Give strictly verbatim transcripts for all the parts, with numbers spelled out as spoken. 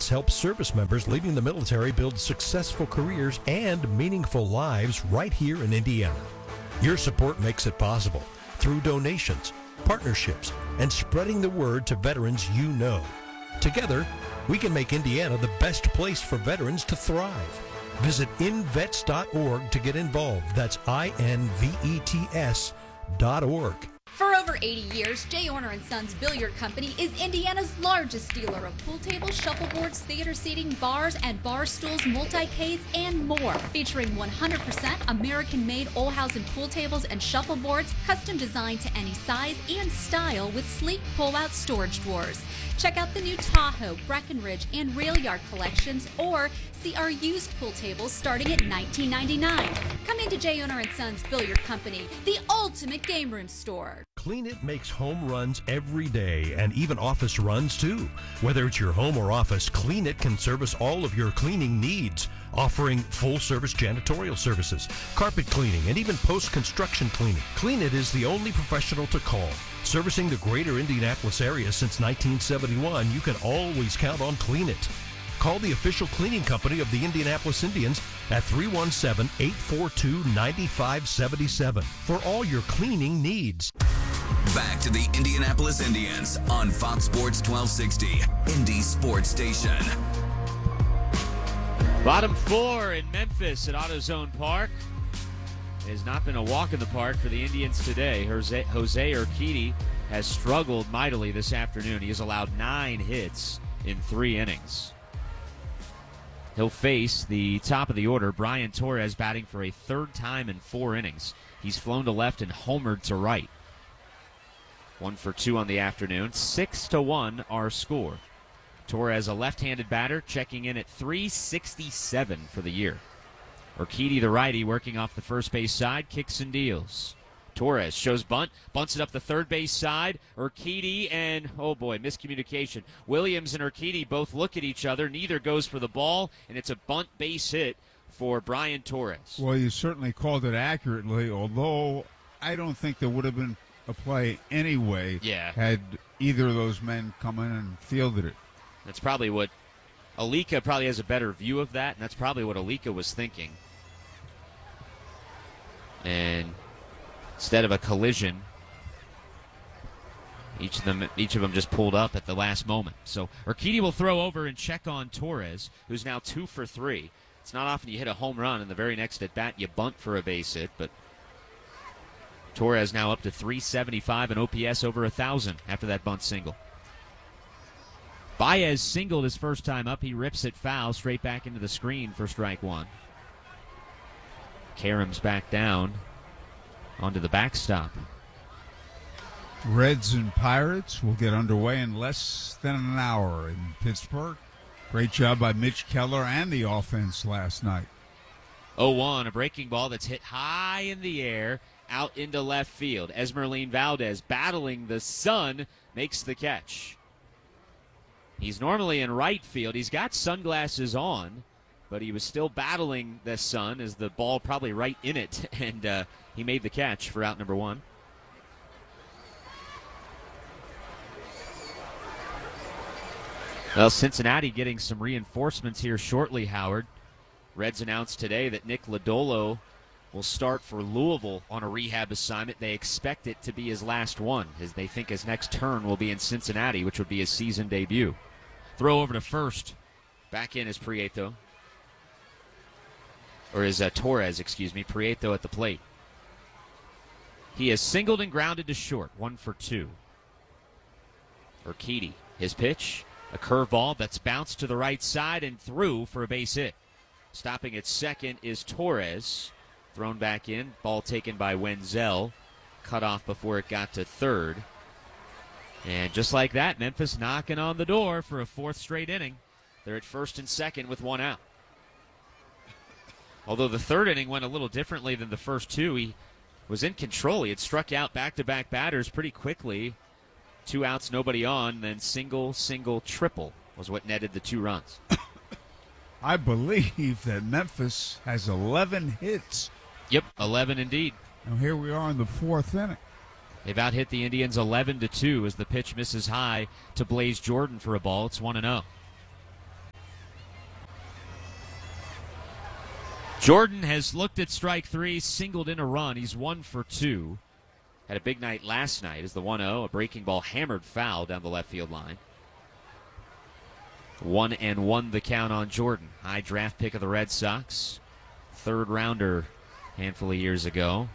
Vets helps service members leaving the military build successful careers and meaningful lives right here in Indiana. Your support makes it possible through donations, partnerships, and spreading the word to veterans you know. Together, we can make Indiana the best place for veterans to thrive. Visit invets dot org to get involved. That's I N V E T S dot org. For over eighty years, J. Orner and Sons Billiard Company is Indiana's largest dealer of pool tables, shuffleboards, theater seating, bars and bar stools, multi-cades, and more. Featuring one hundred percent American-made Olhausen pool tables and shuffleboards, custom designed to any size and style with sleek pull-out storage drawers. Check out the new Tahoe, Breckenridge, and Rail Yard collections, or see our used pool tables starting at nineteen ninety-nine dollars. Come into J. Orner and Sons Billiard Company, the ultimate game room store. Clean It makes home runs every day and even office runs too. Whether it's your home or office, Clean It can service all of your cleaning needs, offering full-service janitorial services, carpet cleaning, and even post-construction cleaning. Clean It is the only professional to call. Servicing the greater Indianapolis area since nineteen seventy-one, you can always count on Clean It. Call the official cleaning company of the Indianapolis Indians at three one seven, eight four two, nine five seven seven for all your cleaning needs. Back to the Indianapolis Indians on Fox Sports twelve sixty, Indy Sports Station. Bottom four in Memphis at AutoZone Park. It has not been a walk in the park for the Indians today. Jose, Jose Urquidy has struggled mightily this afternoon. He has allowed nine hits in three innings. He'll face the top of the order, Brian Torres, batting for a third time in four innings. He's flown to left and homered to right. One for two on the afternoon. Six to one our score. Torres, a left-handed batter, checking in at three sixty-seven for the year. Urquidy, the righty, working off the first base side, kicks and deals. Torres shows bunt, bunts it up the third base side. Urquidy and, oh boy, miscommunication. Williams and Urquidy both look at each other. Neither goes for the ball, and it's a bunt base hit for Brian Torres. Well, you certainly called it accurately, although I don't think there would have been a play anyway yeah. had either of those men come in and fielded it. That's probably what Alika probably has a better view of that, and that's probably what Alika was thinking. And instead of a collision, each of them each of them just pulled up at the last moment. So Urquidy will throw over and check on Torres, who's now two for three. It's not often you hit a home run and the very next at bat you bunt for a base hit, but Torres now up to three seventy-five and O P S over one thousand after that bunt single. Baez singled his first time up. He rips it foul straight back into the screen for strike one. Karam's back down onto the backstop. Reds and Pirates will get underway in less than an hour in Pittsburgh. Great job by Mitch Keller and the offense last night. oh one, a breaking ball that's hit high in the air, out into left field. Esmeralyn Valdez, battling the sun, makes the catch. He's normally in right field. He's got sunglasses on, but he was still battling the sun as the ball probably right in it, and uh, he made the catch for out number one. Well, Cincinnati getting some reinforcements here shortly, Howard. Reds announced today that Nick Lodolo will start for Louisville on a rehab assignment. They expect it to be his last one, as they think his next turn will be in Cincinnati, which would be his season debut. Throw over to first. Back in is Prieto. Or is uh, Torres, excuse me. Prieto at the plate. He has singled and grounded to short. One for two. Urquidy. His pitch. A curveball that's bounced to the right side and through for a base hit. Stopping at second is Torres. Thrown back in. Ball taken by Wenzel. Cut off before it got to third. And just like that, Memphis knocking on the door for a fourth straight inning. They're at first and second with one out. Although the third inning went a little differently than the first two. He was in control. He had struck out back-to-back batters pretty quickly. Two outs, nobody on. Then single, single, triple was what netted the two runs. I believe that Memphis has eleven hits. Yep, eleven indeed. Now here we are in the fourth inning. They've out-hit the Indians eleven to two as the pitch misses high to Blaze Jordan for a ball. It's one and oh. Jordan has looked at strike three, singled in a run. He's one for two. Had a big night last night as the one oh, a breaking ball hammered foul down the left field line. One and one the count on Jordan. High draft pick of the Red Sox. Third rounder a handful of years ago.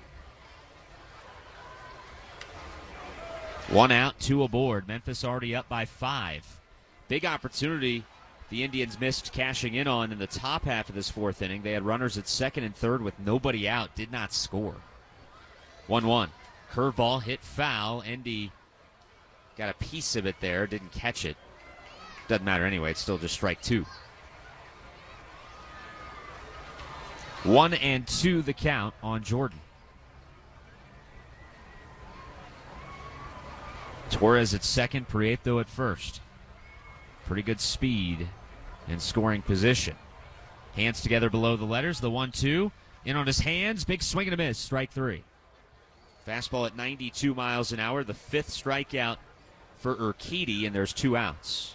One out, two aboard. Memphis already up by five. Big opportunity the Indians missed cashing in on in the top half of this fourth inning. They had runners at second and third with nobody out. Did not score. one one. Curveball hit foul. Indy got a piece of it there. Didn't catch it. Doesn't matter anyway. It's still just strike two. One and two the count on Jordan. Torres at second, Prieto at first. Pretty good speed and scoring position. Hands together below the letters. The one two. In on his hands. Big swing and a miss. Strike three. Fastball at ninety-two miles an hour. The fifth strikeout for Urquidy, and there's two outs.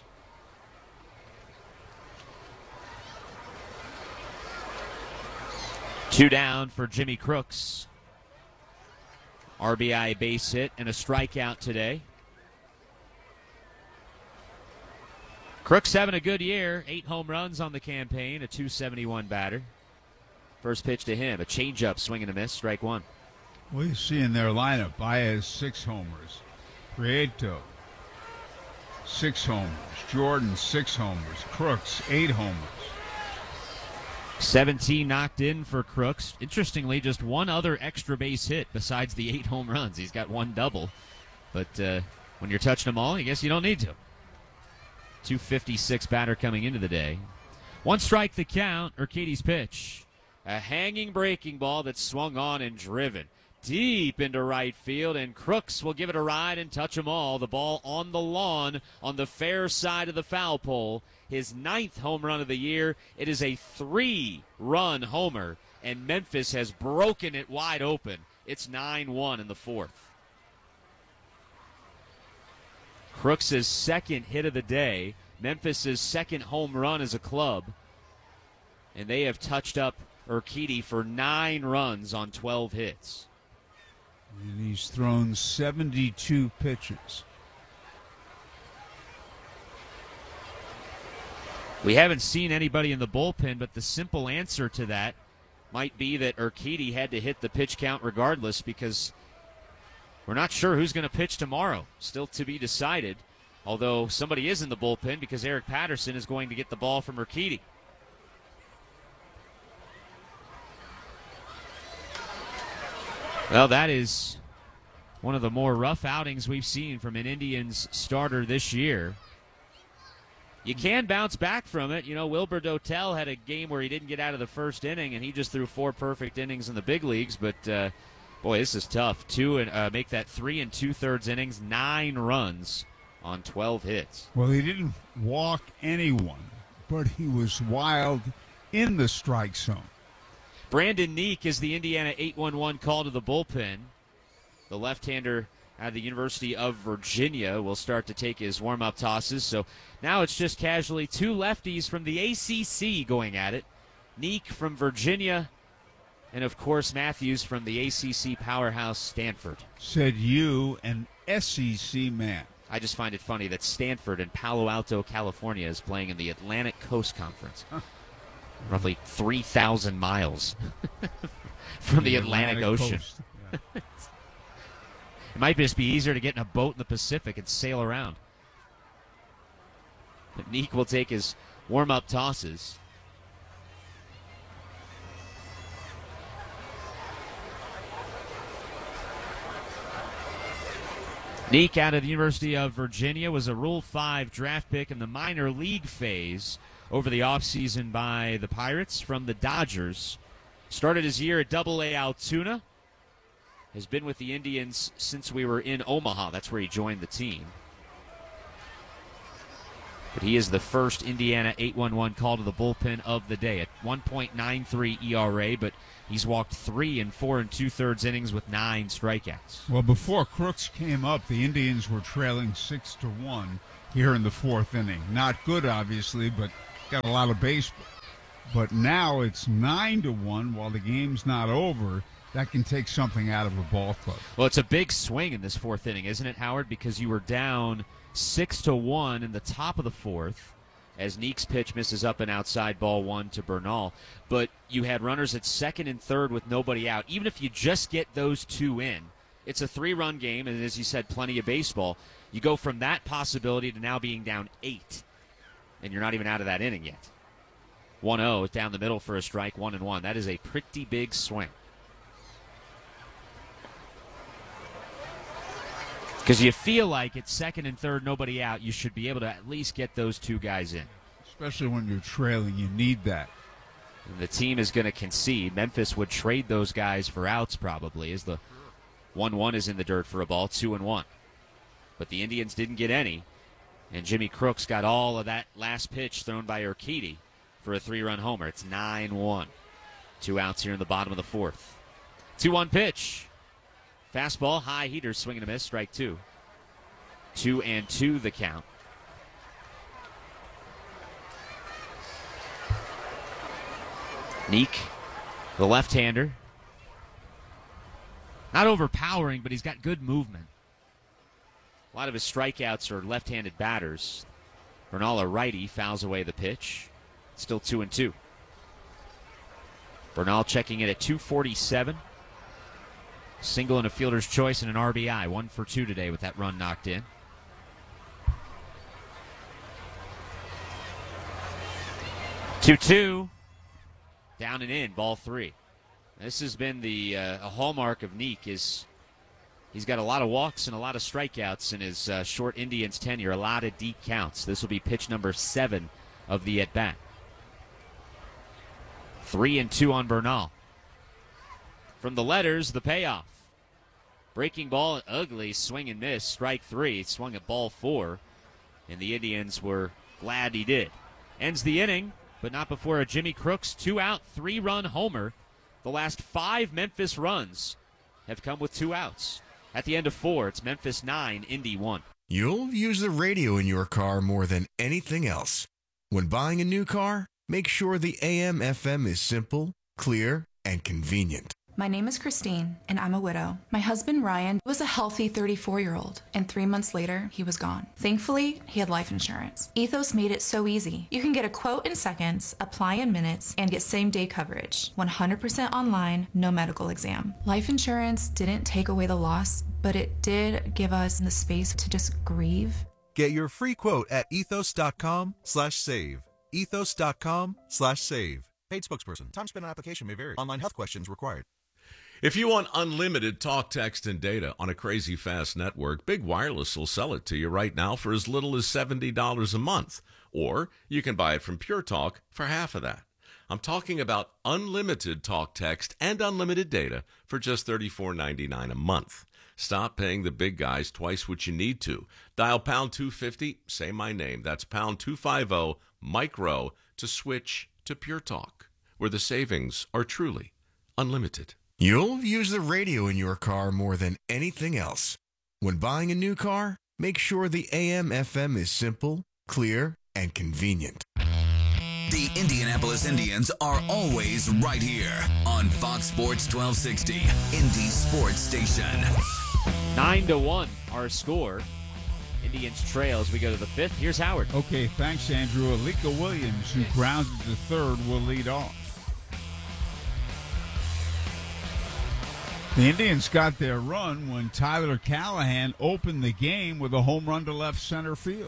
Two down for Jimmy Crooks. R B I base hit and a strikeout today. Crooks having a good year. Eight home runs on the campaign, a two seventy-one batter. First pitch to him, a changeup, swing and a miss, strike one. Well, you see in their lineup, Baez, six homers. Prieto, six homers. Jordan, six homers. Crooks, eight homers. seventeen knocked in for Crooks. Interestingly, just one other extra base hit besides the eight home runs. He's got one double. But uh, when you're touching them all, I guess you don't need to. two fifty-six batter coming into the day. One strike the count. Urquidy's pitch. A hanging breaking ball that's swung on and driven deep into right field, and Crooks will give it a ride and touch them all. The ball on the lawn on the fair side of the foul pole. His ninth home run of the year. It is a three-run homer, and Memphis has broken it wide open. It's nine one in the fourth. Crooks' second hit of the day. Memphis' second home run as a club. And they have touched up Urquidy for nine runs on twelve hits. And he's thrown seventy-two pitches. We haven't seen anybody in the bullpen, but the simple answer to that might be that Urquidy had to hit the pitch count regardless, because we're not sure who's going to pitch tomorrow. Still to be decided, although somebody is in the bullpen because Eric Patterson is going to get the ball from Urquidy. Well, that is one of the more rough outings we've seen from an Indians starter this year. You can bounce back from it. You know, Wilber Dotel had a game where he didn't get out of the first inning, and he just threw four perfect innings in the big leagues. But, uh, boy, this is tough. Two and uh, make that three and two-thirds innings, nine runs on twelve hits. Well, he didn't walk anyone, but he was wild in the strike zone. Brandon Neek is the Indiana eight one one call to the bullpen. The left-hander out of the University of Virginia will start to take his warm-up tosses. So now it's just casually two lefties from the A C C going at it. Neek from Virginia, and, of course, Matthews from the A C C powerhouse Stanford. Said you, an S E C man. I just find it funny that Stanford in Palo Alto, California is playing in the Atlantic Coast Conference. Huh. Roughly three thousand miles from the, the Atlantic, Atlantic Ocean. Yeah. It might just be easier to get in a boat in the Pacific and sail around. But Neek will take his warm-up tosses. Neek out of the University of Virginia was a Rule five draft pick in the minor league phase over the offseason by the Pirates from the Dodgers. Started his year at Double A Altoona. Has been with the Indians since we were in Omaha. That's where he joined the team. But he is the first Indiana eight one one call to the bullpen of the day at one point nine three E R A, but he's walked three and four and two-thirds innings with nine strikeouts. Well, before Crooks came up, the Indians were trailing six to one here in the fourth inning. Not good, obviously, but got a lot of baseball. But now it's nine to one while the game's not over. That can take something out of a ball club. Well, it's a big swing in this fourth inning, isn't it, Howard? Because you were down six to one in the top of the fourth as Neek's pitch misses up and outside, ball one to Bernal. But you had runners at second and third with nobody out. Even if you just get those two in, it's a three-run game, and as you said, plenty of baseball. You go from that possibility to now being down eight, and you're not even out of that inning yet. one oh down the middle for a strike, one and one. That is a pretty big swing. Because you feel like it's second and third, nobody out, you should be able to at least get those two guys in. Especially when you're trailing, you need that. And the team is going to concede. Memphis would trade those guys for outs probably, as the one one is in the dirt for a ball, two and one. But the Indians didn't get any, and Jimmy Crooks got all of that last pitch thrown by Urquidy for a three-run homer. It's nine one. Two outs here in the bottom of the fourth. two one pitch. Fastball, high heater, swing and a miss, strike two. Two and two the count. Neek, the left-hander. Not overpowering, but he's got good movement. A lot of his strikeouts are left-handed batters. Bernal, a righty, fouls away the pitch. Still two and two. Bernal checking in at two forty-seven. Single and a fielder's choice and an R B I. One for two today with that run knocked in. two two. Down and in, ball three. This has been the uh, a hallmark of Neek. Is he's got a lot of walks and a lot of strikeouts in his uh, short Indians tenure. A lot of deep counts. This will be pitch number seven of the at-bat. Three and two on Bernal. From the letters, the payoff. Breaking ball, ugly swing and miss. Strike three. Swung at ball four, and the Indians were glad he did. Ends the inning, but not before a Jimmy Crooks two-out, three-run homer. The last five Memphis runs have come with two outs. At the end of four, it's Memphis nine, Indy one. You'll use the radio in your car more than anything else. When buying a new car, make sure the A M F M is simple, clear, and convenient. My name is Christine, and I'm a widow. My husband, Ryan, was a healthy thirty-four-year-old, and three months later, he was gone. Thankfully, he had life insurance. Ethos made it so easy. You can get a quote in seconds, apply in minutes, and get same-day coverage. one hundred percent online, no medical exam. Life insurance didn't take away the loss, but it did give us the space to just grieve. Get your free quote at ethos.com slash save. Ethos.com slash save. Paid spokesperson. Time spent on application may vary. Online health questions required. If you want unlimited talk, text, and data on a crazy fast network, Big Wireless will sell it to you right now for as little as seventy dollars a month. Or you can buy it from Pure Talk for half of that. I'm talking about unlimited talk, text, and unlimited data for just thirty-four ninety-nine a month. Stop paying the big guys twice what you need to. Dial pound two fifty, say my name. That's pound two fifty, micro, to switch to Pure Talk, where the savings are truly unlimited. You'll use the radio in your car more than anything else. When buying a new car, make sure the A M F M is simple, clear, and convenient. The Indianapolis Indians are always right here on Fox Sports twelve sixty, Indy Sports Station. Nine to one, our score. Indians trail as we go to the fifth. Here's Howard. Okay, thanks, Andrew. Alika Williams, who grounded to third, will lead off. The Indians got their run when Tyler Callahan opened the game with a home run to left center field.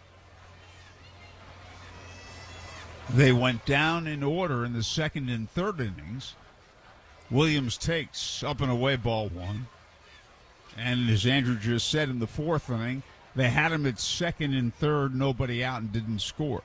They went down in order in the second and third innings. Williams takes up and away ball one. And as Andrew just said, in the fourth inning, they had him at second and third, nobody out, and didn't score.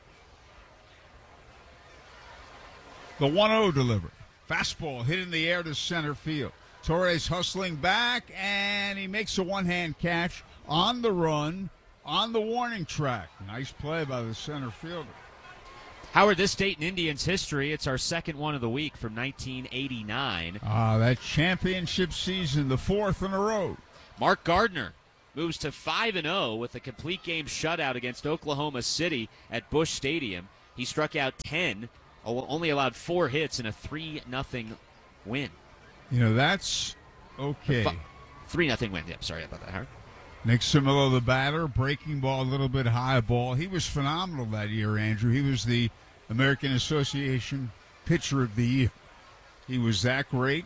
The one oh delivery. Fastball hit in the air to center field. Torres hustling back, and he makes a one-hand catch on the run, on the warning track. Nice play by the center fielder. Howard, this date in Indians history, it's our second one of the week from nineteen eighty-nine. Ah, that championship season, the fourth in a row. Mark Gardner moves to five and oh with a complete game shutout against Oklahoma City at Busch Stadium. He struck out ten only allowed four hits in a three nothing win. You know, that's okay. three nothing win. Yep, sorry about that, Howard. Nick Simillo, the batter, breaking ball, a little bit high ball. He was phenomenal that year, Andrew. He was the American Association Pitcher of the Year. He was that great.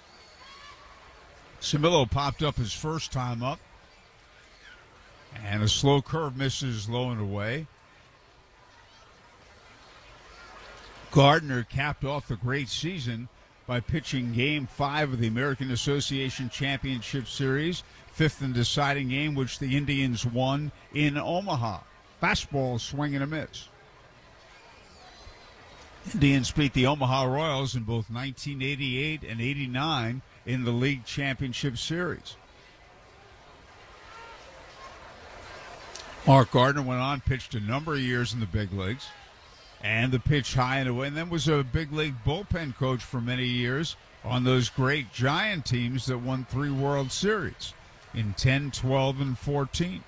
Simillo popped up his first time up. And a slow curve misses low and away. Gardner capped off the great season by pitching Game five of the American Association Championship Series, fifth and deciding game, which the Indians won in Omaha. Fastball swing and a miss. Indians beat the Omaha Royals in both nineteen eighty-eight and eighty-nine in the League Championship Series. Mark Gardner went on, pitched a number of years in the big leagues, and the pitch high and away, and then was a big league bullpen coach for many years on those great Giant teams that won three World Series in ten, twelve, and fourteen.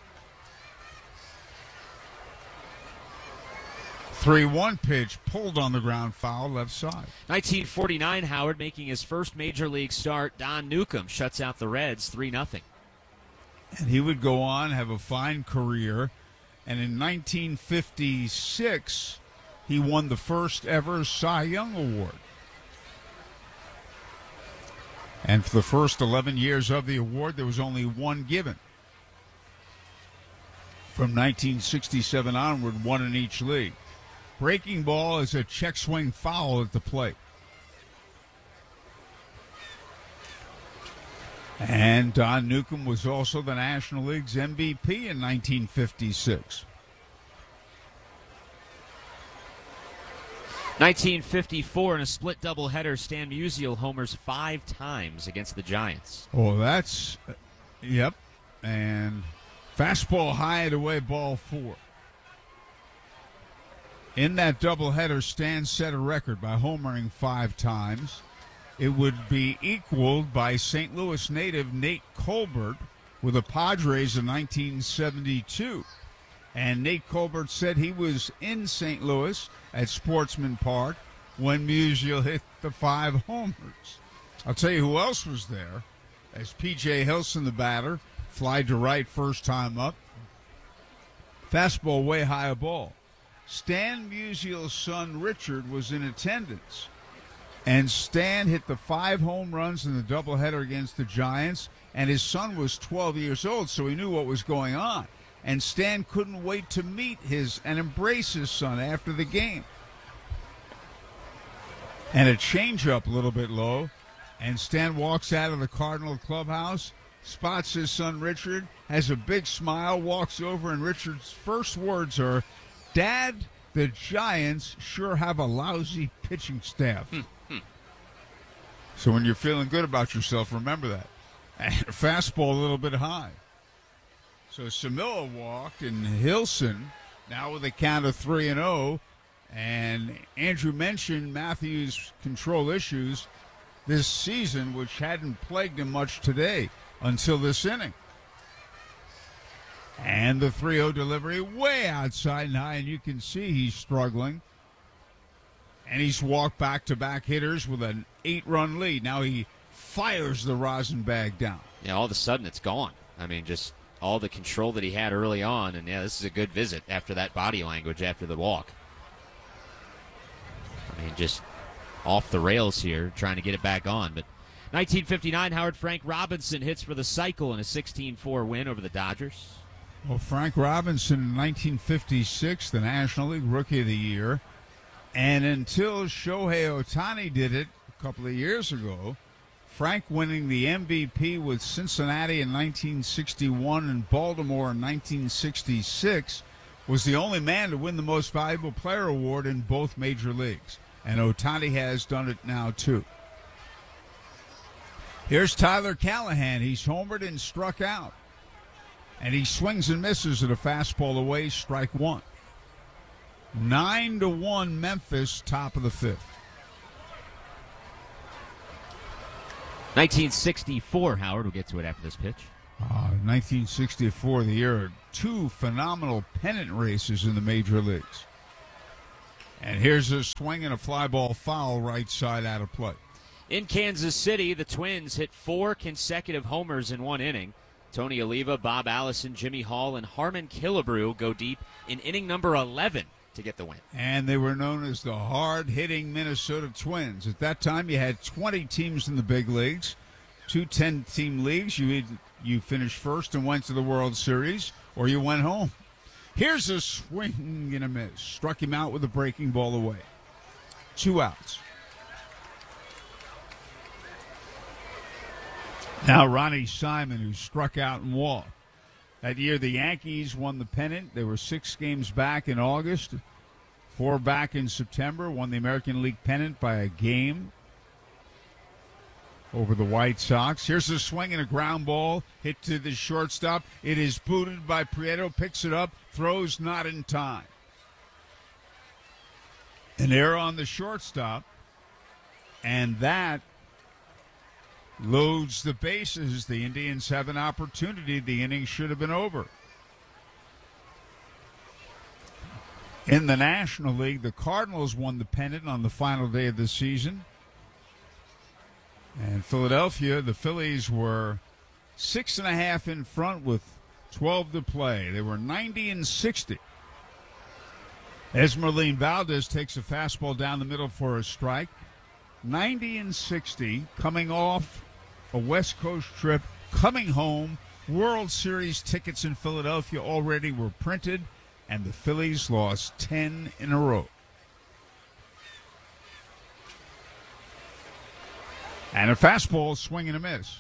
three one pitch, pulled on the ground, foul, left side. nineteen forty-nine, Howard making his first major league start. Don Newcomb shuts out the Reds three nothing. And he would go on, have a fine career. And in nineteen fifty-six, he won the first ever Cy Young Award. And for the first eleven years of the award, there was only one given. From nineteen sixty-seven onward, one in each league. Breaking ball is a check swing foul at the plate. And Don Newcomb was also the National League's M V P in nineteen fifty-six. nineteen fifty-four, in a split doubleheader, Stan Musial homers five times against the Giants. Oh, that's, yep. And fastball high and away, ball four. In that doubleheader, Stan set a record by homering five times. It would be equaled by Saint Louis native Nate Colbert with the Padres in nineteen seventy-two. And Nate Colbert said he was in Saint Louis at Sportsman Park when Musial hit the five homers. I'll tell you who else was there, as P J Hilson, the batter, fly to right first time up. Fastball way high a ball. Stan Musial's son, Richard, was in attendance. And Stan hit the five home runs in the doubleheader against the Giants, and his son was twelve years old, so he knew what was going on. And Stan couldn't wait to meet his and embrace his son after the game. And a changeup a little bit low, and Stan walks out of the Cardinal clubhouse, spots his son Richard, has a big smile, walks over, and Richard's first words are, "Dad, the Giants sure have a lousy pitching staff." Hmm, hmm. So when you're feeling good about yourself, remember that. And a fastball a little bit high. So Simillo walked, and Hilson now with a count of three and oh. And Andrew mentioned Matthews' control issues this season, which hadn't plagued him much today until this inning. And the three oh delivery way outside and high, and you can see he's struggling. And he's walked back-to-back hitters with an eight-run lead. Now he fires the rosin bag down. Yeah, all of a sudden it's gone. I mean, just all the control that he had early on, and yeah, this is a good visit after that body language after the walk. I mean, just off the rails here, trying to get it back on. But nineteen fifty-nine, Howard Frank Robinson hits for the cycle in a sixteen four win over the Dodgers. Well, Frank Robinson in nineteen fifty-six, the National League Rookie of the Year. And until Shohei Ohtani did it a couple of years ago, Frank winning the M V P with Cincinnati in nineteen sixty-one and Baltimore in nineteen sixty-six was the only man to win the Most Valuable Player award in both major leagues. And Ohtani has done it now, too. Here's Tyler Callahan. He's homered and struck out. And he swings and misses at a fastball away, strike one. Nine to one Memphis, top of the fifth. nineteen sixty-four, Howard. We'll get to it after this pitch. Uh, nineteen sixty-four, the year of two phenomenal pennant races in the major leagues. And here's a swing and a fly ball foul right side out of play. In Kansas City, the Twins hit four consecutive homers in one inning. Tony Oliva, Bob Allison, Jimmy Hall, and Harmon Killebrew go deep in inning number eleven to get the win. And they were known as the hard-hitting Minnesota Twins. At that time, you had twenty teams in the big leagues, two ten-team leagues. You you finished first and went to the World Series, or you went home. Here's a swing and a miss. Struck him out with a breaking ball away. Two outs. Now Ronnie Simon, who struck out and walked. That year, the Yankees won the pennant. They were six games back in August, four back in September, won the American League pennant by a game over the White Sox. Here's a swing and a ground ball hit to the shortstop. It is booted by Prieto, picks it up, throws not in time. An error on the shortstop, and that loads the bases. The Indians have an opportunity. The inning should have been over. In the National League, the Cardinals won the pennant on the final day of the season. And Philadelphia, the Phillies were six and a half in front with twelve to play. They were ninety and sixty. Esmeralyn Valdez takes a fastball down the middle for a strike. ninety and sixty, coming off a West Coast trip, coming home. World Series tickets in Philadelphia already were printed, and the Phillies lost ten in a row. And a fastball, swing and a miss.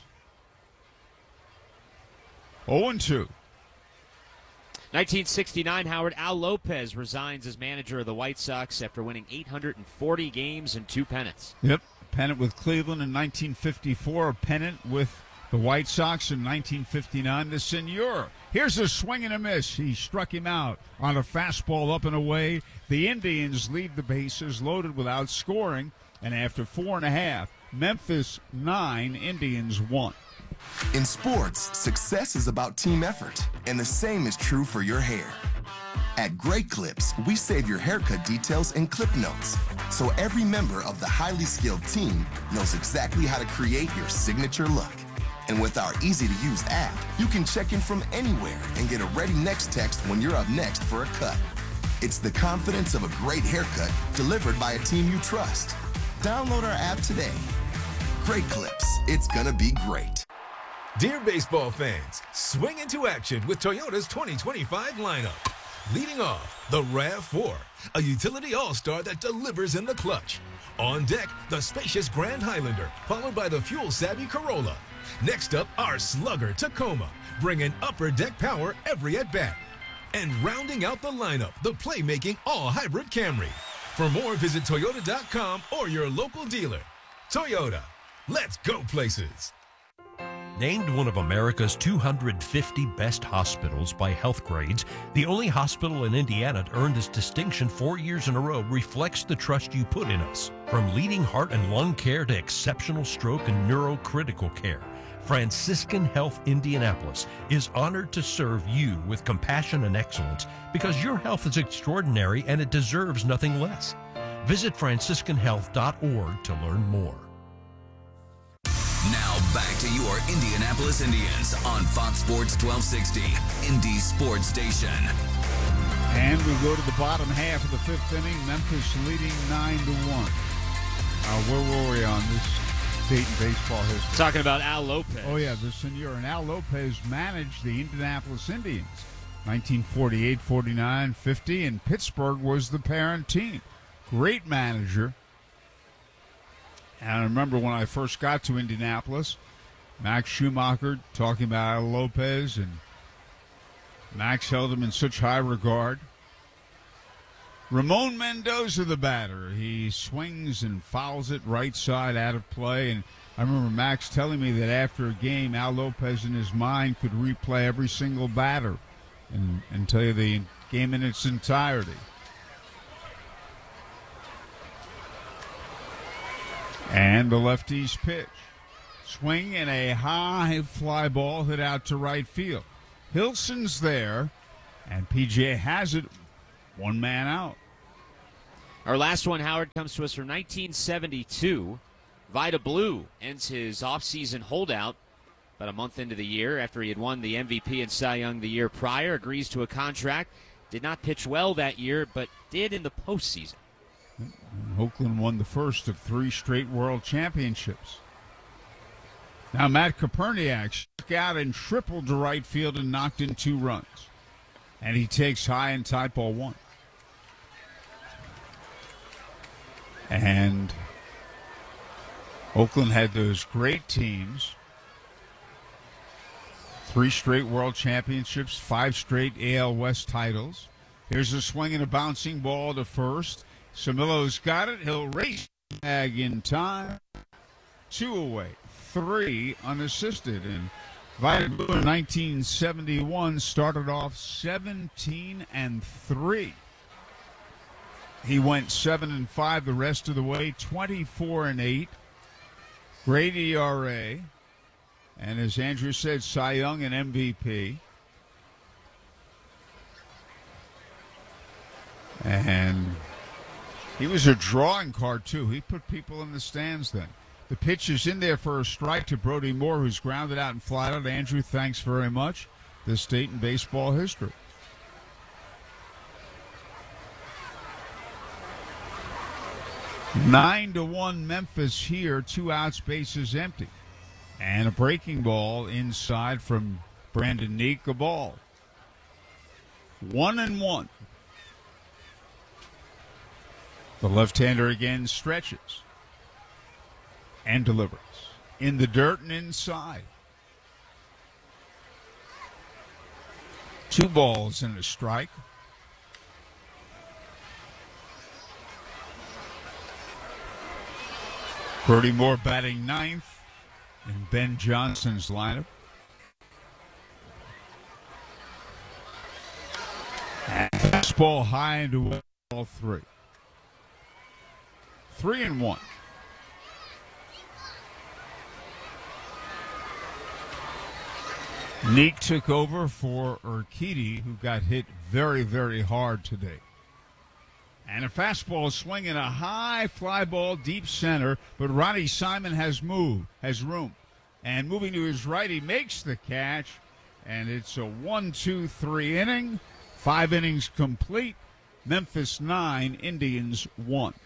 oh and two. nineteen sixty-nine, Howard, Al Lopez resigns as manager of the White Sox after winning eight hundred forty games and two pennants. Yep, a pennant with Cleveland in nineteen fifty-four, a pennant with the White Sox in nineteen fifty-nine. The Senor, here's a swing and a miss. He struck him out on a fastball up and away. The Indians leave the bases loaded without scoring, and after four and a half, Memphis nine, Indians one. In sports, success is about team effort, and the same is true for your hair. At Great Clips, we save your haircut details in clip notes, so every member of the highly skilled team knows exactly how to create your signature look. And with our easy-to-use app, you can check in from anywhere and get a ready next text when you're up next for a cut. It's the confidence of a great haircut delivered by a team you trust. Download our app today. Great Clips. It's gonna be great. Dear baseball fans, swing into action with Toyota's twenty twenty-five lineup. Leading off, the RAV four, a utility all-star that delivers in the clutch. On deck, the spacious Grand Highlander, followed by the fuel-savvy Corolla. Next up, our slugger Tacoma, bringing upper deck power every at-bat. And rounding out the lineup, the playmaking all-hybrid Camry. For more, visit Toyota dot com or your local dealer. Toyota, let's go places. Named one of America's two hundred fifty best hospitals by Healthgrades, the only hospital in Indiana to earn this distinction four years in a row reflects the trust you put in us. From leading heart and lung care to exceptional stroke and neurocritical care, Franciscan Health Indianapolis is honored to serve you with compassion and excellence because your health is extraordinary and it deserves nothing less. Visit franciscan health dot org to learn more. Now back to your Indianapolis Indians on Fox Sports twelve sixty, Indy Sports Station. And we go to the bottom half of the fifth inning. Memphis leading nine to one. Uh, where were we on this Dayton baseball history? Talking about Al Lopez. Oh, yeah, the Senor. And Al Lopez managed the Indianapolis Indians nineteen forty-eight, forty-nine, fifty, and Pittsburgh was the parent team. Great manager. And I remember when I first got to Indianapolis, Max Schumacher talking about Al Lopez, and Max held him in such high regard. Ramon Mendoza, the batter. He swings and fouls it right side out of play. And I remember Max telling me that after a game, Al Lopez in his mind could replay every single batter and, and tell you the game in its entirety. And the lefty's pitch. Swing and a high fly ball hit out to right field. Hilson's there, and P J has it. One man out. Our last one, Howard, comes to us from nineteen seventy-two. Vida Blue ends his offseason holdout about a month into the year after he had won the M V P and Cy Young the year prior, agrees to a contract. Did not pitch well that year, but did in the postseason. Oakland won the first of three straight world championships. Now Matt Koperniak struck out and tripled to right field and knocked in two runs. And he takes high and tight ball one. And Oakland had those great teams. Three straight world championships, five straight A L West titles. Here's a swing and a bouncing ball to first. Samillo's got it. He'll race the bag in time. Two away, three unassisted. And Vida Blue in nineteen seventy-one started off seventeen and three. He went seven and five the rest of the way, twenty-four and eight. Great E R A. And as Andrew said, Cy Young and M V P. And he was a drawing card, too. He put people in the stands then. The pitch is in there for a strike to Brody Moore, who's grounded out and fly out. Andrew, thanks very much. This date in baseball history. Nine to one Memphis here, two outs, bases empty. And a breaking ball inside from Brandon Neek, a ball. One and one. The left-hander again stretches and delivers. In the dirt and inside. Two balls and a strike. Brody Moore batting ninth in Ben Johnson's lineup. And fastball high into all three. Three and one. Neek took over for Urquidy, who got hit very, very hard today. And a fastball swinging a high fly ball deep center, but Ronnie Simon has moved, has room. And moving to his right, he makes the catch, and it's a one two three inning. Five innings complete. Memphis nine, Indians one.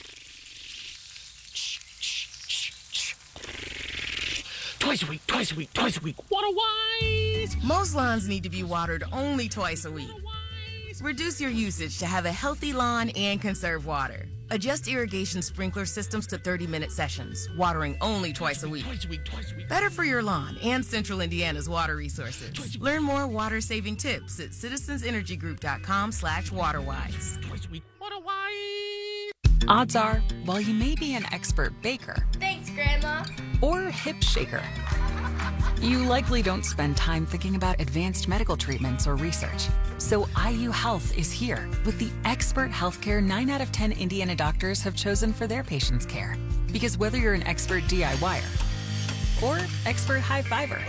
Twice a week, twice a week, twice a week. Water wise! Most lawns need to be watered only twice a week. Reduce your usage to have a healthy lawn and conserve water. Adjust irrigation sprinkler systems to thirty-minute sessions, watering only twice a week. Twice a week, twice a week. Better for your lawn and Central Indiana's water resources. Learn more water-saving tips at citizensenergygroup.com slash waterwise. Twice a week. Waterwise! Odds are, while you may be an expert baker... Thanks, Grandma. ...or hip shaker, you likely don't spend time thinking about advanced medical treatments or research. So I U Health is here with the expert healthcare nine out of ten Indiana doctors have chosen for their patients' care. Because whether you're an expert DIYer or expert high-fiver,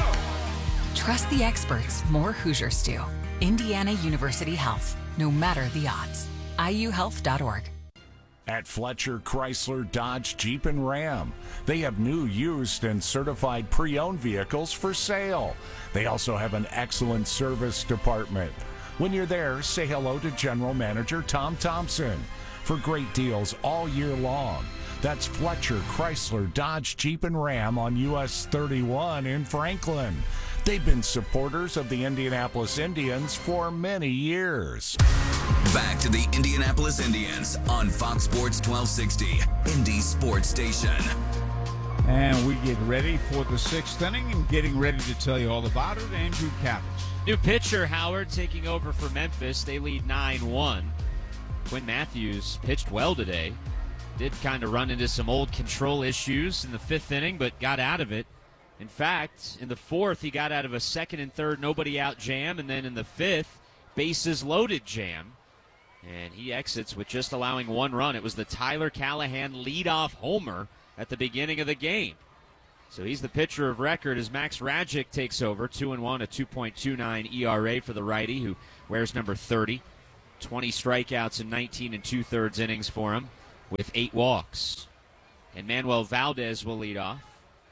trust the experts more Hoosiers do. Indiana University Health, no matter the odds. I U health dot org. At Fletcher Chrysler Dodge Jeep and Ram, they have new, used, and certified pre-owned vehicles for sale. They also have an excellent service department. When you're there, say hello to General Manager Tom Thompson for great deals all year long. That's Fletcher Chrysler Dodge Jeep and Ram on U S thirty-one in Franklin. They've been supporters of the Indianapolis Indians for many years. Back to the Indianapolis Indians on Fox Sports twelve sixty, Indy Sports Station. And we get ready for the sixth inning and getting ready to tell you all about it, Andrew Cappers. New pitcher Howard taking over for Memphis. They lead nine one. Quinn Matthews pitched well today. Did kind of run into some old control issues in the fifth inning, but got out of it. In fact, in the fourth, he got out of a second and third nobody out jam, and then in the fifth, bases loaded jam. And he exits with just allowing one run. It was the Tyler Callahan leadoff homer at the beginning of the game. So he's the pitcher of record as Max Radjic takes over, two and one, a two point two nine E R A for the righty who wears number thirty. twenty strikeouts in nineteen and two-thirds innings for him with eight walks. And Manuel Valdez will lead off.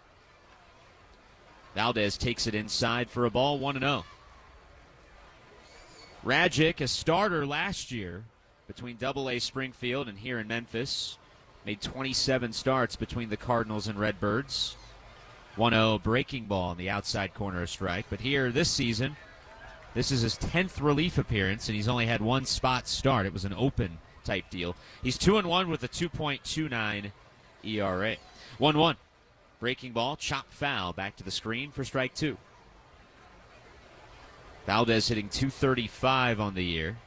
Valdez takes it inside for a ball, one and oh. Rajic, a starter last year between Double A Springfield and here in Memphis, made twenty-seven starts between the Cardinals and Redbirds. one oh breaking ball on the outside corner of strike. But here this season, this is his tenth relief appearance, and he's only had one spot start. It was an open type deal. He's two and one with a two point two nine E R A. one one. Breaking ball, chop foul, back to the screen for strike two. Valdez hitting two thirty-five on the year.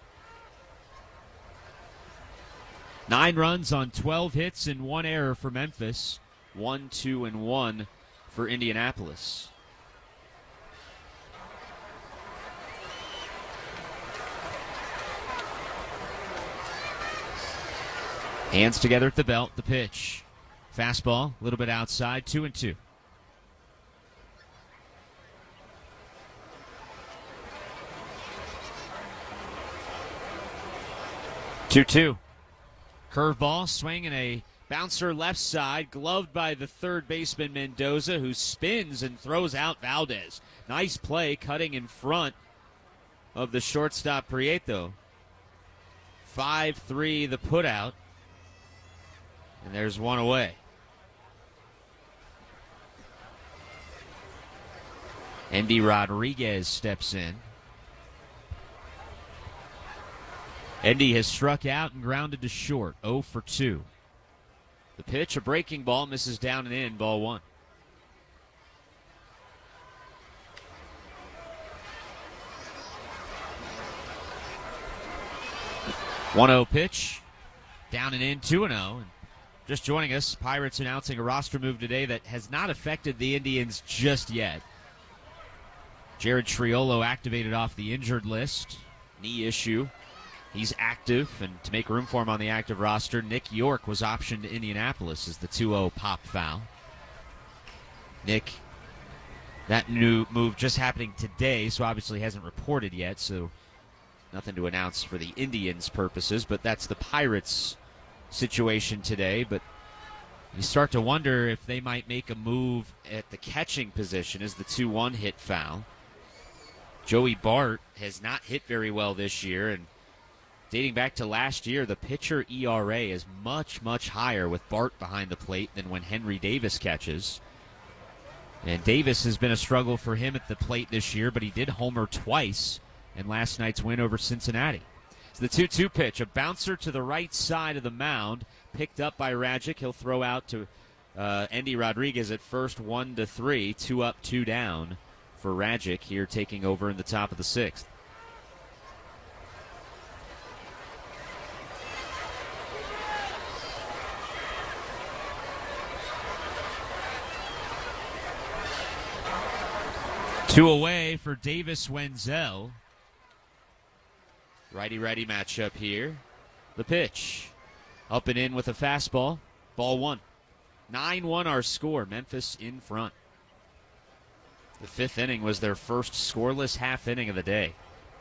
Nine runs on twelve hits and one error for Memphis. One, two, and one for Indianapolis. Hands together at the belt, the pitch. Fastball, a little bit outside, two and two. two two. Curveball, swinging a bouncer left side, gloved by the third baseman Mendoza, who spins and throws out Valdez. Nice play, cutting in front of the shortstop Prieto. five three the putout. And there's one away. Endy Rodriguez steps in. Endy has struck out and grounded to short, oh for two. The pitch, a breaking ball, misses down and in, ball one. one oh pitch, down and in, two and oh. Just joining us, Pirates announcing a roster move today that has not affected the Indians just yet. Jared Triolo activated off the injured list, knee issue. He's active, and to make room for him on the active roster, Nick York was optioned to Indianapolis as the two oh pop foul. Nick, that new move just happening today, so obviously hasn't reported yet, so nothing to announce for the Indians' purposes, but that's the Pirates' situation today. But you start to wonder if they might make a move at the catching position as the two one hit foul. Joey Bart has not hit very well this year, and dating back to last year, the pitcher E R A is much, much higher with Bart behind the plate than when Henry Davis catches. And Davis has been a struggle for him at the plate this year, but he did homer twice in last night's win over Cincinnati. So the two two pitch, a bouncer to the right side of the mound, picked up by Rajic. He'll throw out to uh, Endy Rodriguez at first, one to three, two up, two down for Rajic here, taking over in the top of the sixth. Two away for Davis Wenzel. Righty-righty matchup here. The pitch. Up and in with a fastball. Ball one. nine one our score. Memphis in front. The fifth inning was their first scoreless half inning of the day.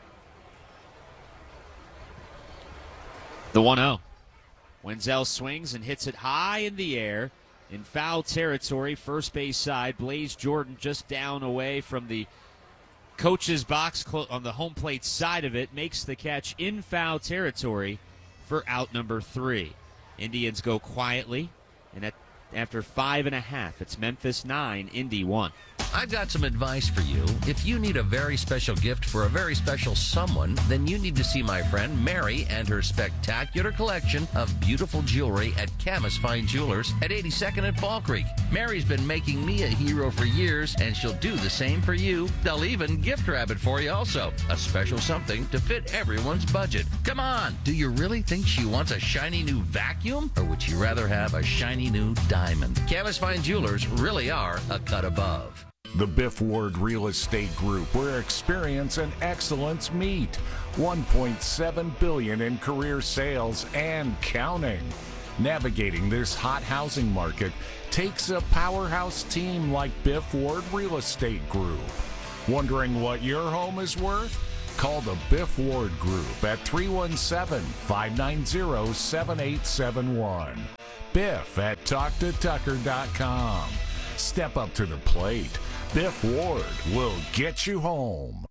The one oh. Wenzel swings and hits it high in the air. In foul territory, first base side. Blaze Jordan just down away from the coach's box on the home plate side of it. Makes the catch in foul territory for out number three. Indians go quietly, and at, after five and a half, it's Memphis nine, Indy one. I've got some advice for you. If you need a very special gift for a very special someone, then you need to see my friend Mary and her spectacular collection of beautiful jewelry at Camus Fine Jewelers at eighty-second and Fall Creek. Mary's been making me a hero for years, and she'll do the same for you. They'll even gift wrap it for you also. A special something to fit everyone's budget. Come on, do you really think she wants a shiny new vacuum? Or would she rather have a shiny new diamond? Camus Fine Jewelers really are a cut above. The Biff Ward Real Estate Group, where experience and excellence meet. one point seven billion dollars in career sales and counting. Navigating this hot housing market takes a powerhouse team like Biff Ward Real Estate Group. Wondering what your home is worth? Call the Biff Ward Group at three one seven, five nine zero, seven eight seven one. Biff at talk to tucker dot com. Step up to the plate. Biff Ward will get you home.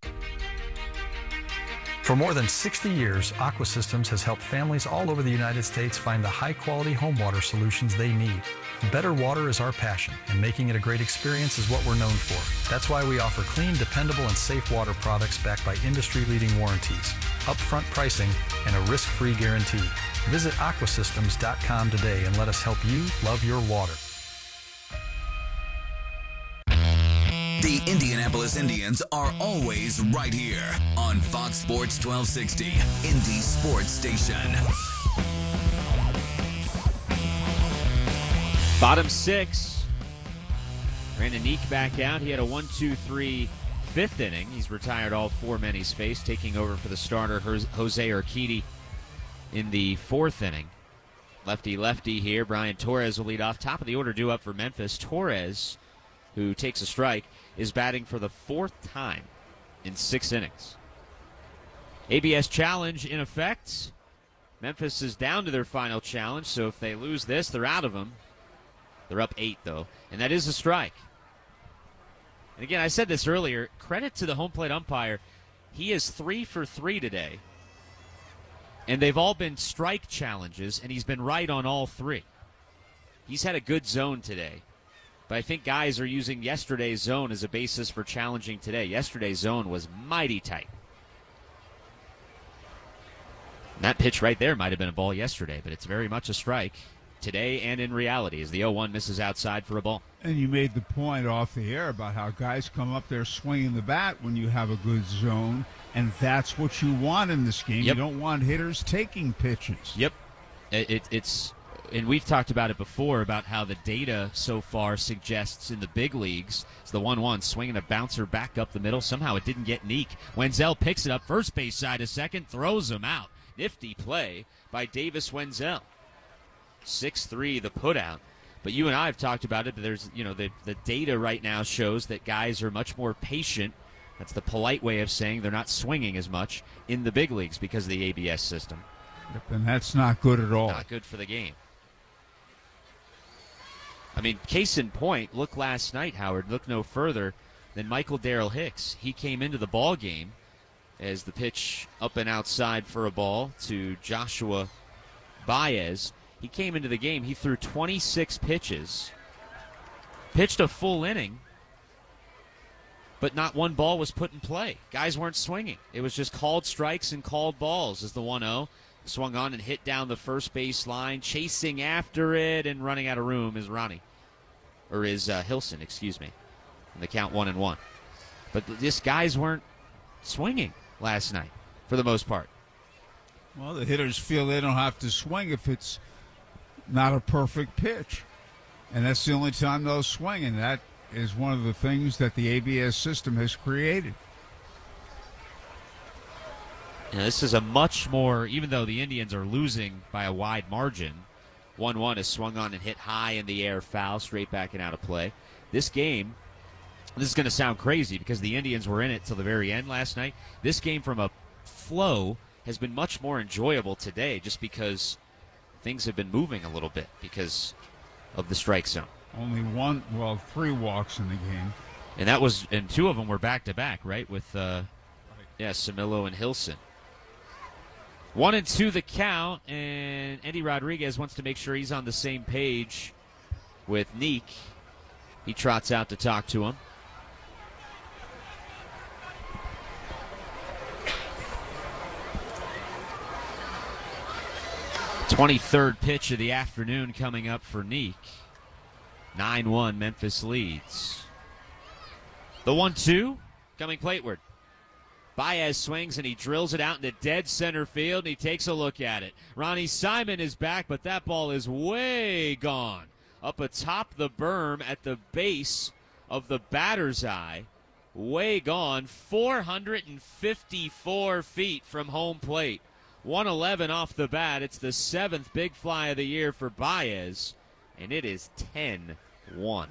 For more than sixty years, Aqua Systems has helped families all over the United States find the high-quality home water solutions they need. Better water is our passion, and making it a great experience is what we're known for. That's why we offer clean, dependable, and safe water products backed by industry-leading warranties, upfront pricing, and a risk-free guarantee. Visit aqua systems dot com today and let us help you love your water. The Indianapolis Indians are always right here on Fox Sports twelve sixty, Indy Sports Station. Bottom six. Brandon Neek back out. He had a one two three fifth inning. He's retired all four men he's faced, taking over for the starter, Jose Urquidy, in the fourth inning. Lefty-lefty here. Brian Torres will lead off. Top of the order due up for Memphis. Torres, who takes a strike, is batting for the fourth time in six innings. A B S challenge in effect. Memphis is down to their final challenge, so if they lose this, they're out of them. They're up eight, though, and that is a strike. And again, I said this earlier, credit to the home plate umpire. He is three for three today, and they've all been strike challenges, and he's been right on all three. He's had a good zone today. But I think guys are using yesterday's zone as a basis for challenging today. Yesterday's zone was mighty tight. And that pitch right there might have been a ball yesterday, but it's very much a strike today and in reality as the oh one misses outside for a ball. And you made the point off the air about how guys come up there swinging the bat when you have a good zone, and that's what you want in this game. Yep. You don't want hitters taking pitches. Yep. It, it, it's... And we've talked about it before, about how the data so far suggests in the big leagues, it's the one one swinging a bouncer back up the middle. Somehow it didn't get Neek. Wenzel picks it up, first base side a second, throws him out. Nifty play by Davis Wenzel. six three the putout. But you and I have talked about it. There's, you know, the, the data right now shows that guys are much more patient. That's the polite way of saying they're not swinging as much in the big leagues because of the A B S system. Yep, and that's not good at all. Not good for the game. I mean, case in point, look last night, Howard. Look no further than Michael Darrell Hicks. He came into the ball game as the pitch up and outside for a ball to Joshua Baez. He came into the game. He threw twenty-six pitches, pitched a full inning, but not one ball was put in play. Guys weren't swinging. It was just called strikes and called balls as the one oh. Swung on and hit down the first base line, chasing after it and running out of room is Ronnie. Or is uh, Hilson, excuse me. And the count one and one. But these guys weren't swinging last night for the most part. Well, the hitters feel they don't have to swing if it's not a perfect pitch. And that's the only time they'll swing, and that is one of the things that the A B S system has created. Now, this is a much more, even though the Indians are losing by a wide margin, one one is swung on and hit high in the air, foul, straight back and out of play. This game, this is going to sound crazy because the Indians were in it till the very end last night. This game from a flow has been much more enjoyable today just because things have been moving a little bit because of the strike zone. Only one, well, three walks in the game. And that was, and two of them were back-to-back, right, with, uh, yeah, Samillo and Hilson. One and two the count, and Eddie Rodriguez wants to make sure he's on the same page with Neek. He trots out to talk to him. twenty-third pitch of the afternoon coming up for Neek. nine one Memphis leads. The one two coming plateward. Baez swings and he drills it out into dead center field, and he takes a look at it. Ronnie Simon is back, but that ball is way gone. Up atop the berm at the base of the batter's eye. Way gone. four hundred fifty-four feet from home plate. one eleven off the bat. It's the seventh big fly of the year for Baez, and it is ten one.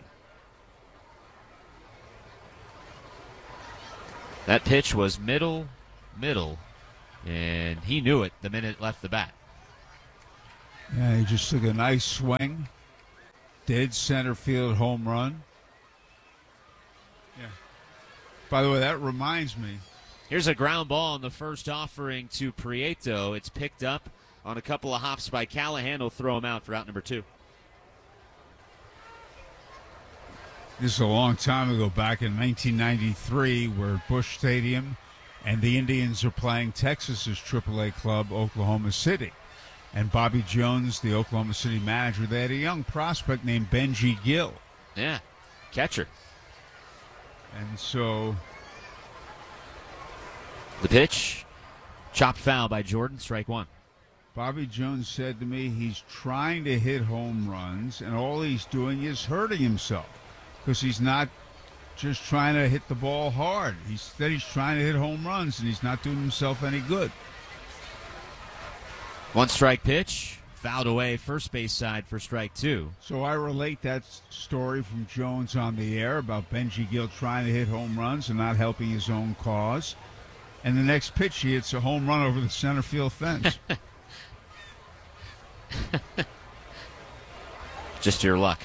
That pitch was middle, middle, and he knew it the minute it left the bat. Yeah, he just took a nice swing. Dead center field home run. Yeah. By the way, that reminds me. Here's a ground ball in the first offering to Prieto. It's picked up on a couple of hops by Callahan. He'll throw him out for out number two. This is a long time ago, back in nineteen ninety-three, we're at Busch Stadium, and the Indians are playing Texas's triple A club, Oklahoma City. And Bobby Jones, the Oklahoma City manager, they had a young prospect named Benji Gill. Yeah, catcher. And so... The pitch, chopped foul by Jordan, strike one. Bobby Jones said to me he's trying to hit home runs, and all he's doing is hurting himself because he's not just trying to hit the ball hard. He said he's trying to hit home runs, and he's not doing himself any good. One strike pitch, fouled away first base side for strike two. So I relate that story from Jones on the air about Benji Gill trying to hit home runs and not helping his own cause. And the next pitch, he hits a home run over the center field fence. Just your luck.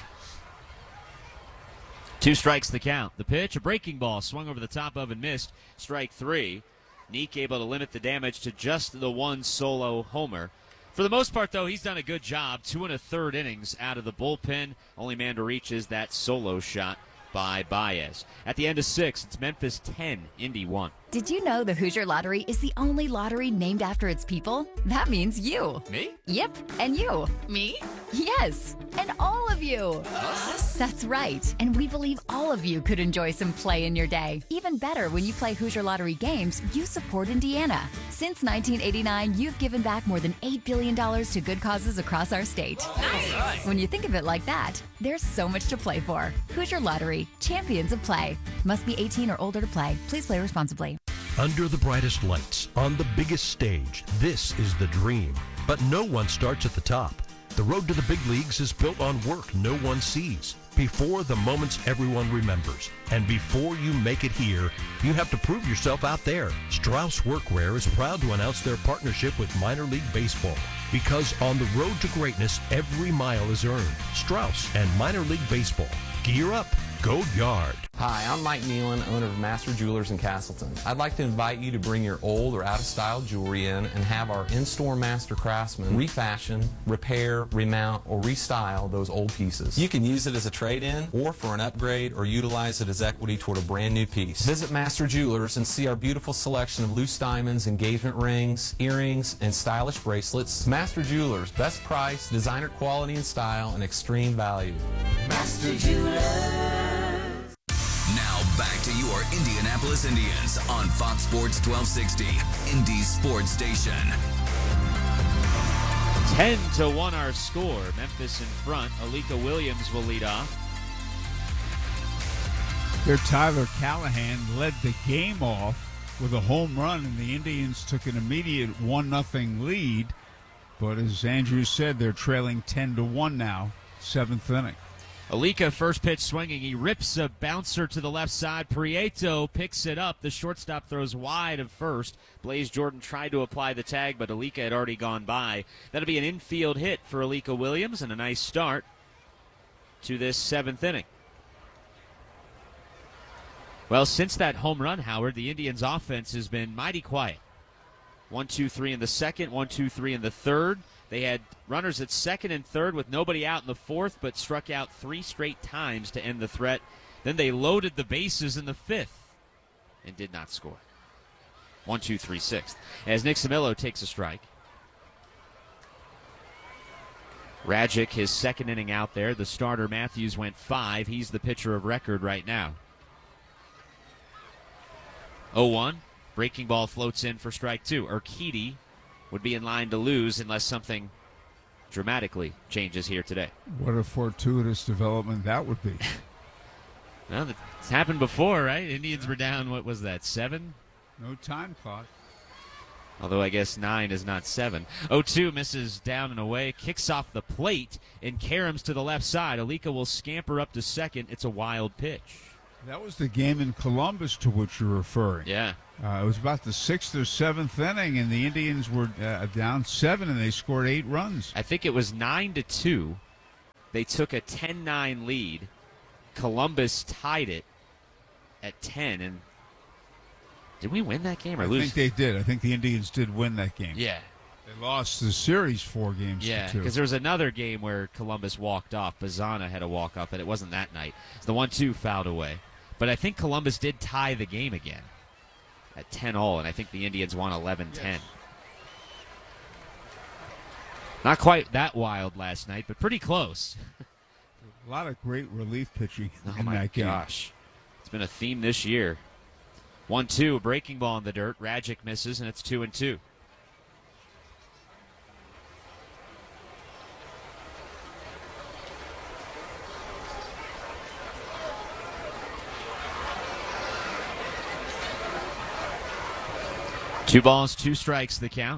Two strikes the count. The pitch, a breaking ball, swung over the top of and missed. Strike three. Neek able to limit the damage to just the one solo homer. For the most part, though, he's done a good job. Two and a third innings out of the bullpen. Only man to reach is that solo shot by Baez. At the end of six, it's Memphis ten, Indy one. Did you know the Hoosier Lottery is the only lottery named after its people? That means you. Me? Yep, and you. Me? Yes, and all of you. Us? That's right, and we believe all of you could enjoy some play in your day. Even better, when you play Hoosier Lottery games, you support Indiana. Since nineteen eighty-nine, you've given back more than eight billion dollars to good causes across our state. Nice. When you think of it like that, there's so much to play for. Hoosier Lottery, champions of play. Must be eighteen or older to play. Please play responsibly. Under the brightest lights, on the biggest stage, this is the dream. But no one starts at the top. The road to the big leagues is built on work no one sees. Before the moments everyone remembers. And before you make it here, you have to prove yourself out there. Strauss Workwear is proud to announce their partnership with Minor League Baseball. Because on the road to greatness, every mile is earned. Strauss and Minor League Baseball. Gear up. Go Yard. Hi, I'm Mike Nealon, owner of Master Jewelers in Castleton. I'd like to invite you to bring your old or out-of-style jewelry in and have our in-store master craftsmen refashion, repair, remount, or restyle those old pieces. You can use it as a trade-in or for an upgrade or utilize it as equity toward a brand new piece. Visit Master Jewelers and see our beautiful selection of loose diamonds, engagement rings, earrings, and stylish bracelets. Master Jewelers, best price, designer quality and style, and extreme value. Master Jewelers. Now back to your Indianapolis Indians on Fox Sports twelve sixty, Indy's sports station. ten to one our score. Memphis in front. Alika Williams will lead off. Their Tyler Callahan led the game off with a home run, and the Indians took an immediate one nothing lead. But as Andrew said, they're trailing ten to one now, seventh inning. Alika, first pitch swinging. He rips a bouncer to the left side. Prieto picks it up. The shortstop throws wide of first. Blaze Jordan tried to apply the tag, but Alika had already gone by. That'll be an infield hit for Alika Williams and a nice start to this seventh inning. Well, since that home run, Howard, the Indians' offense has been mighty quiet. One, two, three in the second, one, two, three in the third. They had runners at second and third with nobody out in the fourth, but struck out three straight times to end the threat. Then they loaded the bases in the fifth and did not score. One, two, three, sixth. As Nick Samillo takes a strike. Radjic, his second inning out there. The starter, Matthews, went five. He's the pitcher of record right now. oh one. Breaking ball floats in for strike two. Urquidy would be in line to lose unless something dramatically changes here today. What a fortuitous development that would be. Well, it's happened before, right? Indians were down, what was that, seven? No time clock. Although I guess nine is not seven. oh two misses down and away, kicks off the plate, and caroms to the left side. Alika will scamper up to second. It's a wild pitch. That was the game in Columbus to which you're referring. Yeah. Uh, it was about the sixth or seventh inning, and the Indians were uh, down seven, and they scored eight runs. I think it was nine to two. They took a ten nine lead. Columbus tied it at ten, and did we win that game or I lose? I think they did. I think the Indians did win that game. Yeah. They lost the series four games Yeah, to two. because there was another game where Columbus walked off. Bazana had a walk-off, but it wasn't that night. It's the one two fouled away. But I think Columbus did tie the game again at ten all, and I think the Indians won eleven ten. Yes. Not quite that wild last night, but pretty close. A lot of great relief pitching oh in my that game. gosh. It's been a theme this year. one two, breaking ball in the dirt. Radjic misses, and it's two and two. Two balls, two strikes, the count.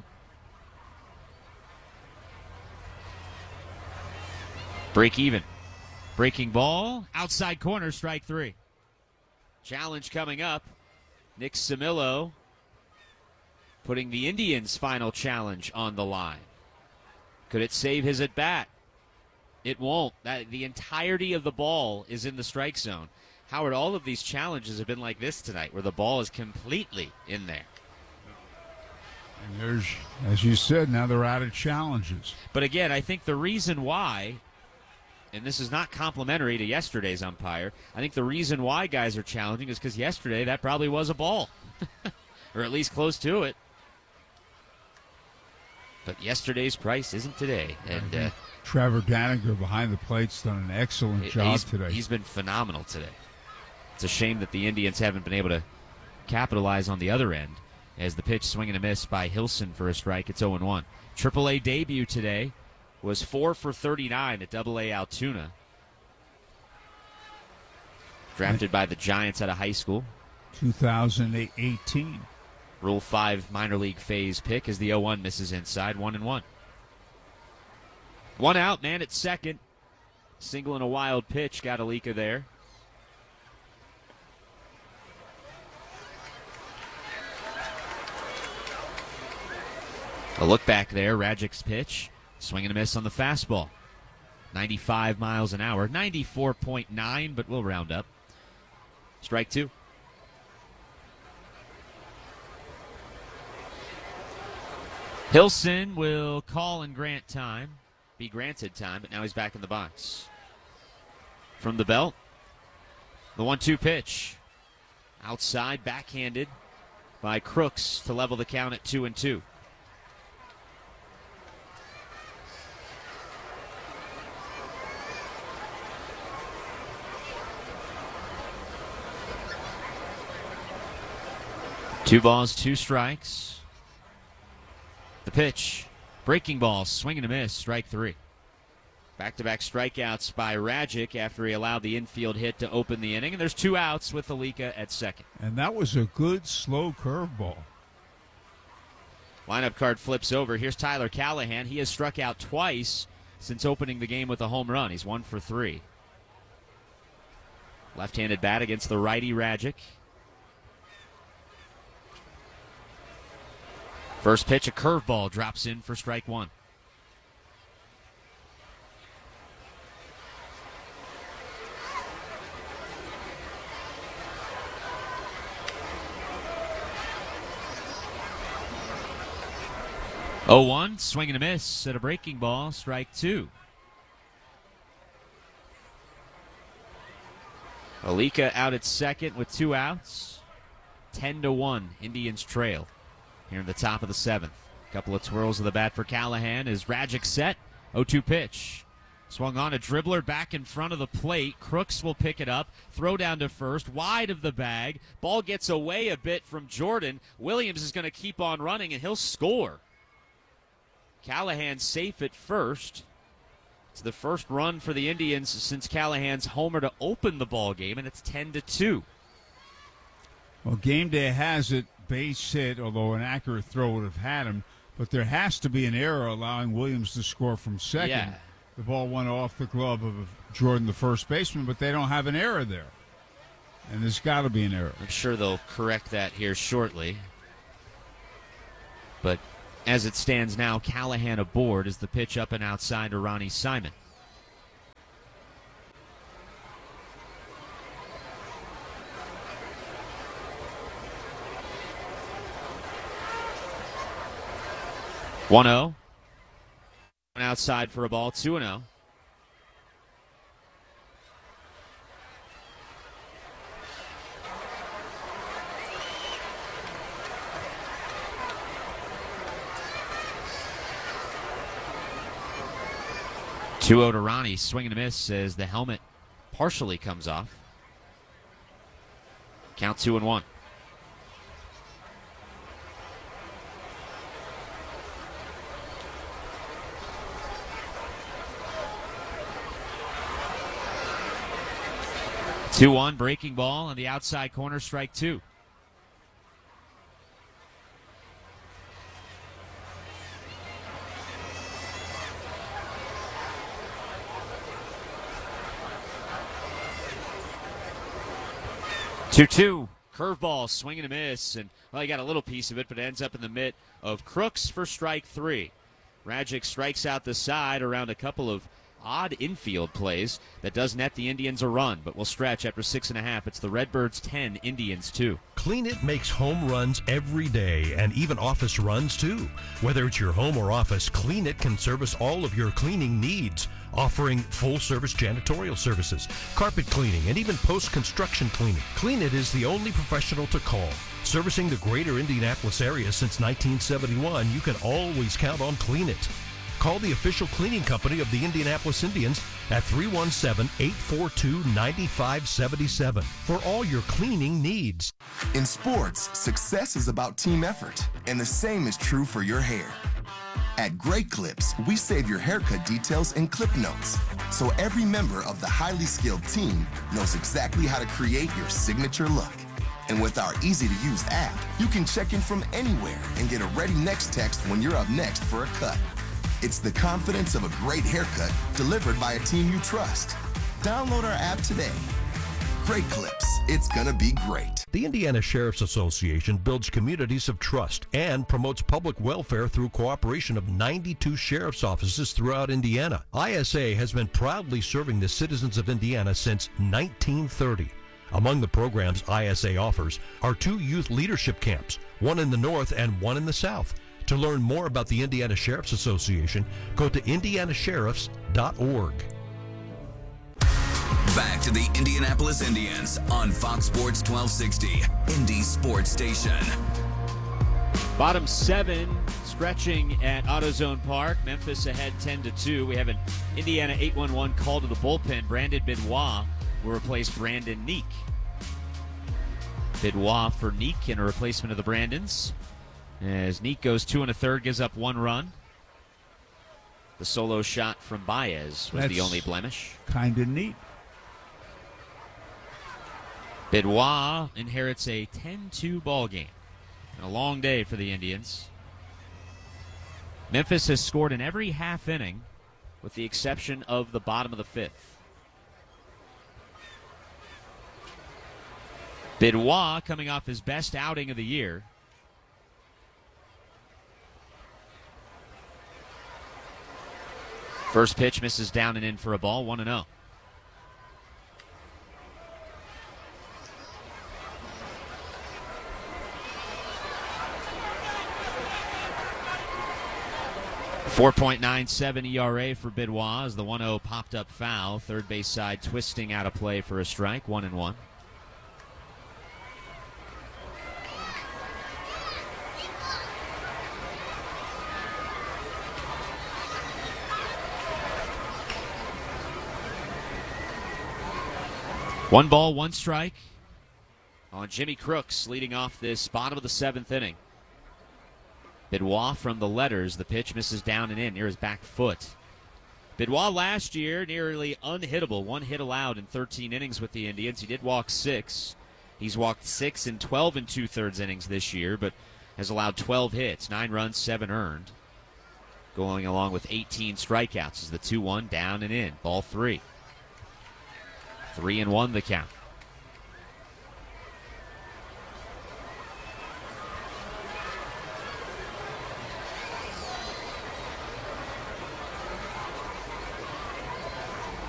Break even. Breaking ball, outside corner, strike three. Challenge coming up. Nick Samillo putting the Indians' final challenge on the line. Could it save his at-bat? It won't. That, the entirety of the ball is in the strike zone. Howard, all of these challenges have been like this tonight, where the ball is completely in there. And there's, as you said, now they're out of challenges. But again, I think the reason why, and this is not complimentary to yesterday's umpire, I think the reason why guys are challenging is because yesterday that probably was a ball, or at least close to it. But yesterday's price isn't today. And uh, Trevor Daniger behind the plate's done an excellent job he's, today. He's been phenomenal today. It's a shame that the Indians haven't been able to capitalize on the other end. As the pitch swing and a miss by Hilson for a strike, it's oh and one. triple A debut today was four for thirty-nine at double A Altoona. Drafted by the Giants out of high school. two thousand eighteen. Rule five minor league phase pick as the oh one misses inside, one and one. One out, man at second. Single and a wild pitch, got Alika there. A look back there, Radjic's pitch. Swing and a miss on the fastball. ninety-five miles an hour. ninety-four point nine, but we'll round up. Strike two. Hilson will call and grant time. Be granted time, but now he's back in the box. From the belt, the one two pitch. Outside, backhanded by Crooks to level the count at two and two. Two balls, two strikes. The pitch. Breaking ball, swing and a miss, strike three. Back-to-back strikeouts by Radjic after he allowed the infield hit to open the inning. And there's two outs with Alika at second. And that was a good, slow curveball. Lineup card flips over. Here's Tyler Callahan. He has struck out twice since opening the game with a home run. He's one for three. Left-handed bat against the righty Radjic. First pitch, a curveball drops in for strike one. oh one, swing and a miss at a breaking ball, strike two. Alika out at second with two outs. ten to one, Indians trail here in the top of the seventh. A couple of twirls of the bat for Callahan. Is Radjic set? oh two pitch. Swung on a dribbler back in front of the plate. Crooks will pick it up. Throw down to first. Wide of the bag. Ball gets away a bit from Jordan. Williams is going to keep on running, and he'll score. Callahan safe at first. It's the first run for the Indians since Callahan's homer to open the ball game, and it's ten to two. Well, game day has it. Base hit, although an accurate throw would have had him, but there has to be an error allowing Williams to score from second. Yeah. The ball went off the glove of Jordan, the first baseman, but they don't have an error there. And there's got to be an error. I'm sure they'll correct that here shortly. But as it stands now, Callahan aboard as the pitch up and outside to Ronnie Simon. one oh. Outside for a ball, two and oh. two oh to Ronnie, swing and a miss as the helmet partially comes off. Count two and one. two one, breaking ball on the outside corner, strike two. two two, curveball, swing and a miss, and well, he got a little piece of it, but it ends up in the mitt of Crooks for strike three. Rajic strikes out the side around a couple of odd infield plays that does net the Indians a run, but will stretch after six and a half. It's the Redbirds ten, Indians two. Clean It makes home runs every day and even office runs too. Whether it's your home or office, Clean It can service all of your cleaning needs, offering full-service janitorial services, carpet cleaning, and even post-construction cleaning. Clean It is the only professional to call. Servicing the greater Indianapolis area since nineteen seventy-one, you can always count on Clean It. Call the official cleaning company of the Indianapolis Indians at three one seven, eight four two, nine five seven seven for all your cleaning needs. In sports, success is about team effort, and the same is true for your hair. At Great Clips, we save your haircut details in clip notes, so every member of the highly skilled team knows exactly how to create your signature look. And with our easy-to-use app, you can check in from anywhere and get a ready next text when you're up next for a cut. It's the confidence of a great haircut delivered by a team you trust. Download our app today. Great Clips. It's gonna be great. The Indiana Sheriff's Association builds communities of trust and promotes public welfare through cooperation of ninety-two sheriff's offices throughout Indiana. I S A has been proudly serving the citizens of Indiana since nineteen thirty. Among the programs I S A offers are two youth leadership camps, one in the north and one in the south. To learn more about the Indiana Sheriff's Association, go to indiana sheriffs dot org. Back to the Indianapolis Indians on Fox Sports twelve sixty, Indy Sports Station. Bottom seven, stretching at AutoZone Park. Memphis ahead ten to two. We have an Indiana eight one one call to the bullpen. Brandon Benoit will replace Brandon Neek. Benoit for Neek in a replacement of the Brandons. As Neek goes two and a third, gives up one run. The solo shot from Baez was That's the only blemish. Kind of neat. Benoit inherits a ten two ball game. A long day for the Indians. Memphis has scored in every half inning, with the exception of the bottom of the fifth. Benoit coming off his best outing of the year. First pitch misses down and in for a ball, one and oh. four point nine seven E R A for Benoit as the one oh popped up foul. Third base side twisting out of play for a strike, one and one. One ball, one strike on Jimmy Crooks leading off this bottom of the seventh inning. Benoit from the letters. The pitch misses down and in near his back foot. Benoit last year nearly unhittable. One hit allowed in thirteen innings with the Indians. He did walk six. He's walked six in twelve and two-thirds innings this year, but has allowed twelve hits, nine runs, seven earned. Going along with eighteen strikeouts as the two one down and in. Ball three. Three and one the count.